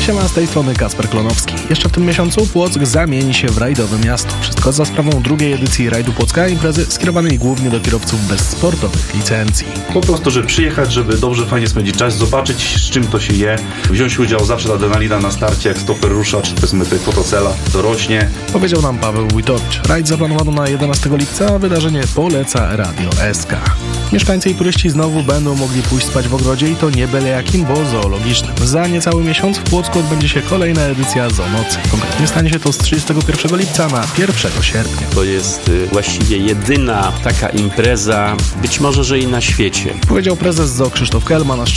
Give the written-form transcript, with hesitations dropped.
Siema, z tej strony Kacper Klonowski. Jeszcze w tym miesiącu Płock zamieni się w rajdowe miasto. Wszystko za sprawą drugiej edycji Rajdu Płocka, imprezy skierowanej głównie do kierowców bez sportowych licencji. Po prostu, żeby przyjechać, żeby dobrze, fajnie spędzić czas, zobaczyć, z czym to się je, wziąć udział, zawsze adrenalina na starcie, jak stoper rusza, czy powiedzmy tej fotocela, to rośnie. Powiedział nam Paweł Wójtowicz. Rajd zaplanowano na 11 lipca, a wydarzenie poleca Radio SK. Mieszkańcy i turyści znowu będą mogli pójść spać w ogrodzie i to nie byle jakim, bo zoologicznym. Za niecały miesiąc w Płocku odbędzie się kolejna edycja Zoonocy. Konkretnie stanie się to z 31 lipca na 1 sierpnia. To jest właściwie jedyna taka impreza, być może, że i na świecie. Powiedział prezes ZOO Krzysztof Kelman.